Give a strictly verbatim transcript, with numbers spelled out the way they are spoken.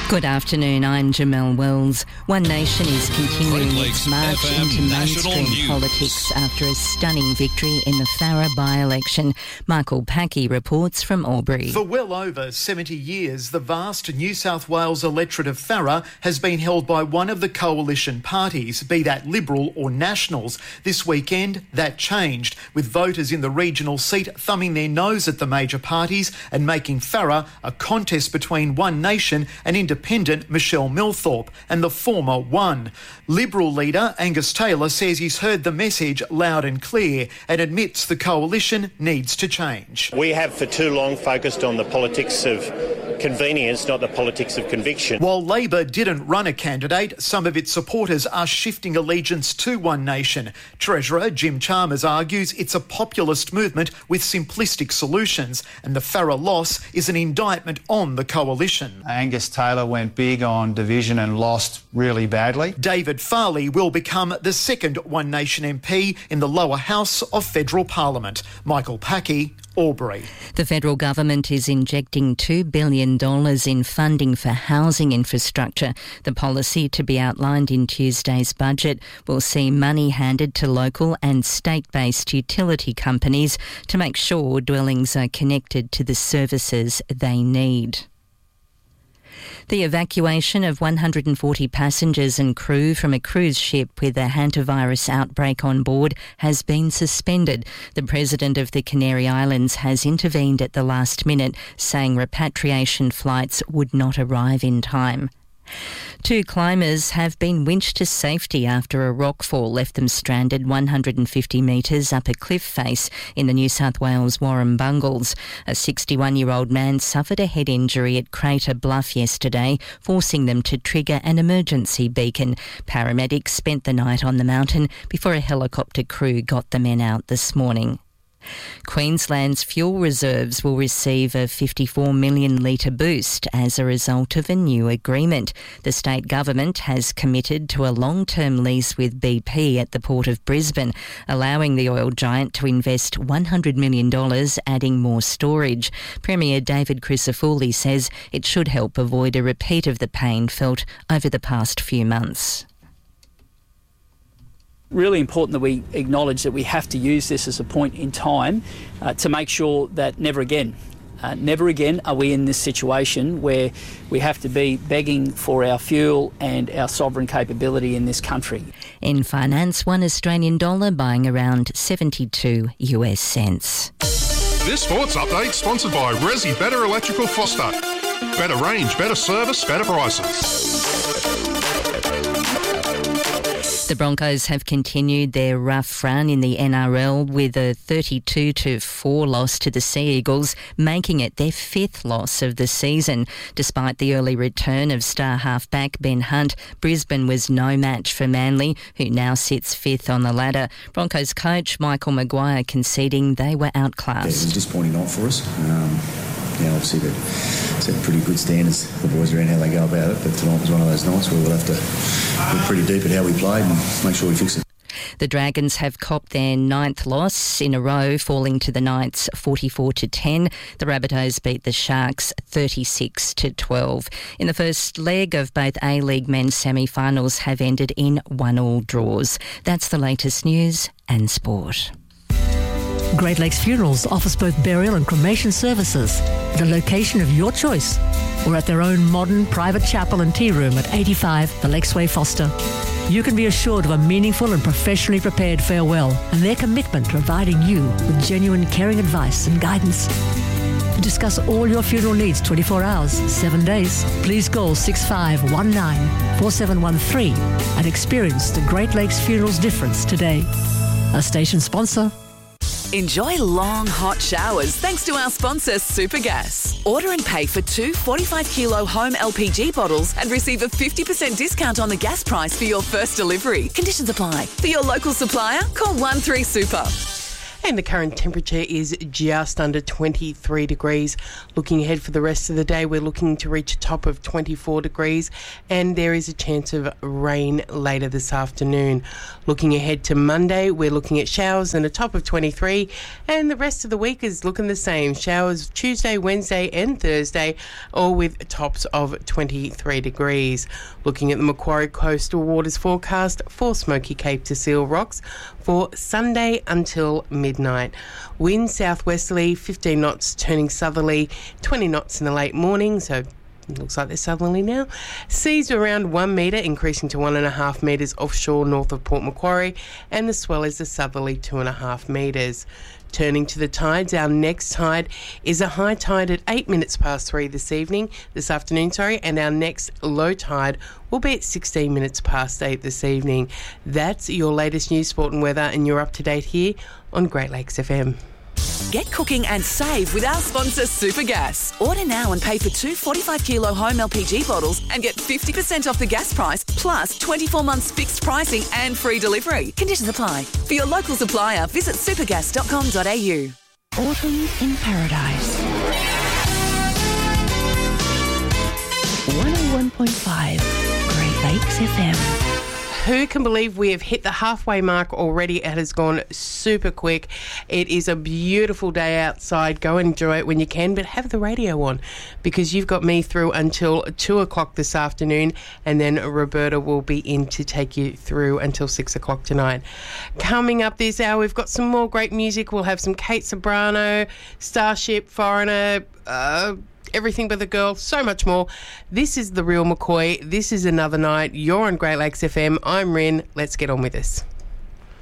Good afternoon, I'm Jamelle Wells. One Nation is continuing its march into mainstream politics after a stunning victory in the Farrer by-election. Michael Packey reports from Albury. For well over seventy years, the vast New South Wales electorate of Farrer has been held by one of the coalition parties, be that Liberal or Nationals. This weekend, that changed, with voters in the regional seat thumbing their nose at the major parties and making Farrer a contest between One Nation and Independent Independent Michelle Milthorpe, and the former won. Liberal leader Angus Taylor says he's heard the message loud and clear and admits the coalition needs to change. We have for too long focused on the politics of convenience, not the politics of conviction. While Labor didn't run a candidate, some of its supporters are shifting allegiance to One Nation. Treasurer Jim Chalmers argues it's a populist movement with simplistic solutions, and the Farrer loss is an indictment on the coalition. Angus Taylor went big on division and lost really badly. David Farley will become the second One Nation M P in the lower house of federal parliament. Michael Packey, Albury. The federal government is injecting two billion dollars in funding for housing infrastructure. The policy, to be outlined in Tuesday's budget, will see money handed to local and state-based utility companies to make sure dwellings are connected to the services they need. The evacuation of one hundred forty passengers and crew from a cruise ship with a hantavirus outbreak on board has been suspended. The President of the Canary Islands has intervened at the last minute, saying repatriation flights would not arrive in time. Two climbers have been winched to safety after a rockfall left them stranded one hundred fifty metres up a cliff face in the New South Wales Warrumbungles. A sixty-one-year-old man suffered a head injury at Crater Bluff yesterday, forcing them to trigger an emergency beacon. Paramedics spent the night on the mountain before a helicopter crew got the men out this morning. Queensland's fuel reserves will receive a fifty-four million litre boost as a result of a new agreement. The state government has committed to a long-term lease with B P at the Port of Brisbane, allowing the oil giant to invest one hundred million dollars adding more storage. Premier David Crisafulli says it should help avoid a repeat of the pain felt over the past few months. Really important that we acknowledge that we have to use this as a point in time uh, to make sure that never again, uh, never again are we in this situation where we have to be begging for our fuel and our sovereign capability in this country. In finance, one Australian dollar buying around seventy-two US cents. This sports update sponsored by Resi Better Electrical Foster. Better range, better service, better prices. The Broncos have continued their rough run in the N R L with a thirty-two to four loss to the Sea Eagles, making it their fifth loss of the season. Despite the early return of star halfback Ben Hunt, Brisbane was no match for Manly, who now sits fifth on the ladder. Broncos coach Michael Maguire conceding they were outclassed. Yeah, it was a disappointing night for us. Um, yeah, obviously they've set pretty good standards, the boys around how they go about it, but tonight was one of those nights where we'll have to look pretty deep at how we played and make sure we fix it. The Dragons have copped their ninth loss in a row, falling to the Knights forty-four to ten. The Rabbitohs beat the Sharks thirty-six to twelve. In the first leg of both A-League men's semi-finals have ended in one-all draws. That's the latest news and sport. Great Lakes Funerals offers both burial and cremation services at a location of your choice or at their own modern private chapel and tea room at eighty-five The Lakesway Foster. You can be assured of a meaningful and professionally prepared farewell and their commitment to providing you with genuine caring advice and guidance. To discuss all your funeral needs twenty-four hours, seven days, please call six five one nine, four seven one three and experience the Great Lakes Funerals difference today. A station sponsor. Enjoy long, hot showers thanks to our sponsor, Supergas. Order and pay for two forty-five kilo home L P G bottles and receive a fifty percent discount on the gas price for your first delivery. Conditions apply. For your local supplier, call one three super. And the current temperature is just under twenty-three degrees. Looking ahead for the rest of the day, we're looking to reach a top of twenty-four degrees, and there is a chance of rain later this afternoon. Looking ahead to Monday, we're looking at showers and a top of twenty-three, and the rest of the week is looking the same. Showers Tuesday, Wednesday and Thursday, all with tops of twenty-three degrees. Looking at the Macquarie Coastal Waters forecast for Smoky Cape to Seal Rocks for Sunday until midnight. Wind southwesterly, fifteen knots turning southerly, twenty knots in the late morning, so it looks like they're southerly now. Seas around one metre, increasing to one and a half metres offshore north of Port Macquarie, and the swell is a southerly two and a half metres. Turning to the tides, our next tide is a high tide at eight minutes past three this evening, this afternoon, sorry, and our next low tide will be at sixteen minutes past eight this evening. That's your latest news, sport and weather, and you're up to date here on Great Lakes F M. Get cooking and save with our sponsor Supergas. Order now and pay for two forty-five kilo home L P G bottles and get fifty percent off the gas price, plus twenty-four months fixed pricing and free delivery. Conditions apply. For your local supplier, visit supergas dot com dot a u. Autumn in Paradise. one oh one point five Great Lakes F M. Who can believe we have hit the halfway mark already? It has gone super quick. It is a beautiful day outside. Go and enjoy it when you can, but have the radio on because you've got me through until two o'clock this afternoon, and then Roberta will be in to take you through until six o'clock tonight. Coming up this hour, we've got some more great music. We'll have some Kate Sobrano, Starship, Foreigner, uh... Everything But the Girl, so much more. This is The Real McCoy. This is Another Night. You're on Great Lakes F M. I'm Rin. Let's get on with this.